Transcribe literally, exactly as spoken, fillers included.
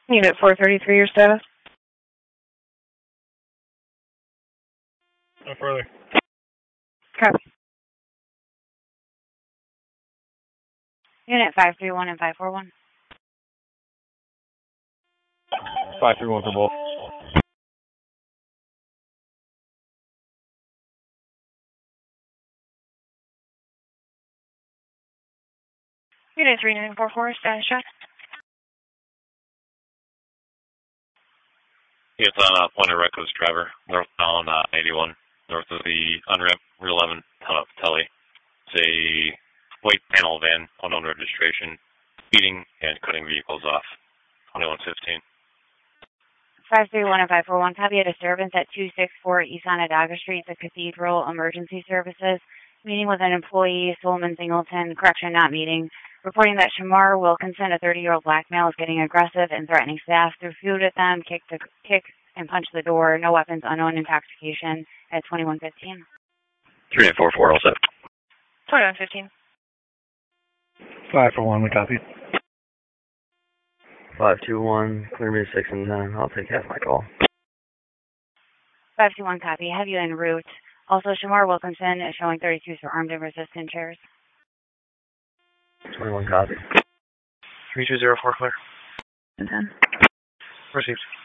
Unit four thirty-three, your status? No further. Copy. Unit five three one and five four one. five three one for both. Unit three nine four four, status check. It's on a point of reckless driver, northbound uh, eighty-one, north of the on-ramp, Route eleven, ton of Telly. It's a white panel van, unknown registration, speeding and cutting vehicles off. twenty-one fifteen. five three one and five four one, copy a disturbance at two sixty-four East Onondaga Street, the Cathedral Emergency Services. Meeting with an employee, Solomon Singleton, correction not meeting. Reporting that Shamar Wilkinson, a thirty-year-old black male, is getting aggressive and threatening staff. Threw food at them, kicked, the, kicked and punched the door. No weapons, unknown intoxication at twenty-one fifteen. three nine four four, all set. twenty-one fifteen. five for one, we copy. five two one, clear me six and ten. I'll take half my call. five two one, copy. Have you en route. Also, Shamar Wilkinson is showing thirty-twos for armed and resistant chairs. twenty-one copy. three two zero four, clear. And ten. Received.